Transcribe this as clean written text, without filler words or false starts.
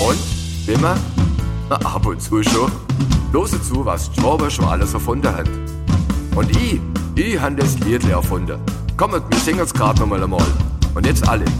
Und, immer? Na, ab und zu schon. Los zu, was die Schwaben schon alles erfunden haben. Und ich habe das Lied erfunden. Kommt, wir singen es gerade nochmal einmal. Und jetzt alle.